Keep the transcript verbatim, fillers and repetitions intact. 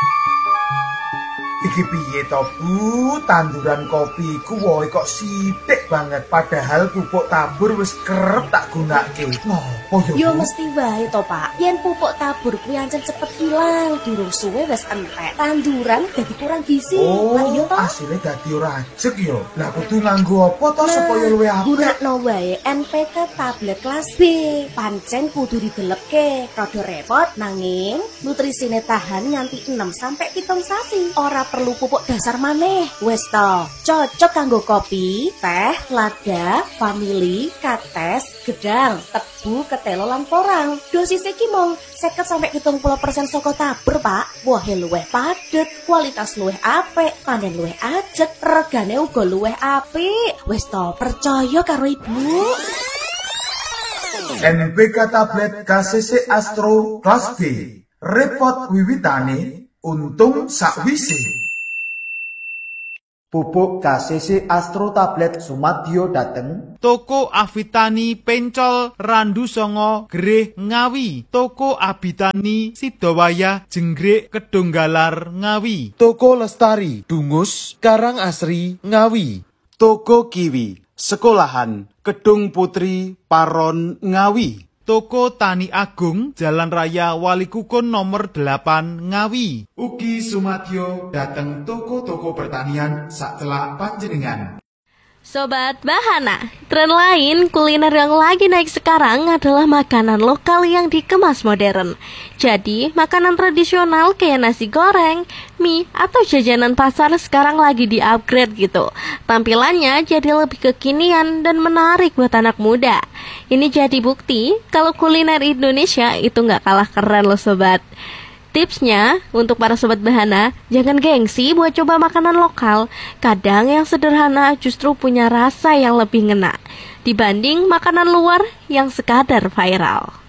Iki piye to, Bu? Tanduran kopi ku wohe kok sithik banget padahal pupuk tabur wis kerep tak gunake. Ngopo yo? Yo mesti wae to, Pak. Yen pupuk tabur kuwi ancen cepet hilang, durung suwe wis entek. Tanduran dadi kurang gizi. Oh, Lah iya to? asile dadi ora ajeg yo. Lah kudu nganggo apa to supaya luwih apik? Gunakno wae N P K tablet kelas B. Pancen kudu didelepke. Rada repot nanging nutrisine tahan nganti enam sampai pitung sasi. Ora perlu pupuk dasar maneh. Wes to, cocok kanggo kopi, teh, lada, vanili, kates, gedang, tebu, ketelo lan porang. Dosis iki mung seket sampai pitung puluh persen saka tabur, Pak. Wohe luwih padet, kualitas luwih apik, panen luwih ajeg, regane uga luwih apik. Wes to, percaya karo Ibu. N P K tablet K C C Astro kelas D. Repot wiwitane, untung sakwise. Pupuk K C C Astro tablet sumadyo dateng Toko Avitani Pencol Randu Songo Gereh Ngawi, Toko Abitani Sidowaya Jenggrik Kedunggalar Ngawi, Toko Lestari Dungus Karang Asri Ngawi, Toko Kiwi Sekolahan Kedung Putri Paron Ngawi, Toko Tani Agung Jalan Raya Walikukun nomor delapan Ngawi. Ugi sumadyo dateng toko-toko pertanian sacelak panjenengan. Sobat Bahana, tren lain kuliner yang lagi naik sekarang adalah makanan lokal yang dikemas modern. Jadi, makanan tradisional kayak nasi goreng, mie, atau jajanan pasar sekarang lagi di-upgrade gitu. Tampilannya jadi lebih kekinian dan menarik buat anak muda. Ini jadi bukti kalau kuliner Indonesia itu nggak kalah keren loh sobat. Tipsnya, untuk para sobat Bahana, jangan gengsi buat coba makanan lokal. Kadang yang sederhana justru punya rasa yang lebih ngena dibanding makanan luar yang sekadar viral.